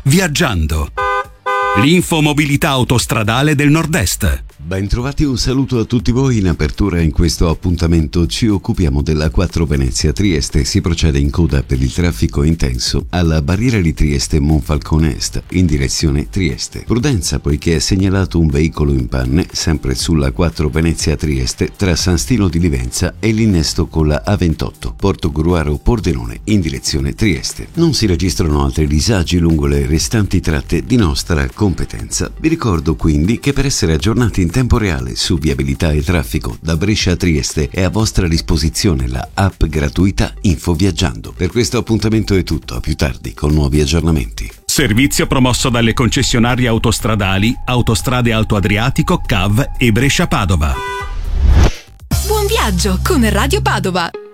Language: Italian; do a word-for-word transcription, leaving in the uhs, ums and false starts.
Viaggiando. L'infomobilità autostradale del Nord-Est. Bentrovati, un saluto a tutti voi. In apertura in questo appuntamento ci occupiamo della quattro Venezia Trieste. Si procede in coda per il traffico intenso alla barriera di Trieste Monfalcone Est in direzione Trieste. Prudenza, poiché è segnalato un veicolo in panne sempre sulla quattro Venezia Trieste tra San Stino di Livenza e l'innesto con la A ventotto Porto Gruaro Pordenone in direzione Trieste. Non si registrano altri disagi lungo le restanti tratte di nostra competenza. Vi ricordo quindi che per essere aggiornati in tempo reale su viabilità e traffico da Brescia a Trieste è a vostra disposizione la app gratuita Info Viaggiando. Per questo appuntamento è tutto, a più tardi con nuovi aggiornamenti. Servizio promosso dalle concessionarie autostradali Autostrade Alto Adriatico, C A V e Brescia Padova. Buon viaggio con Radio Padova!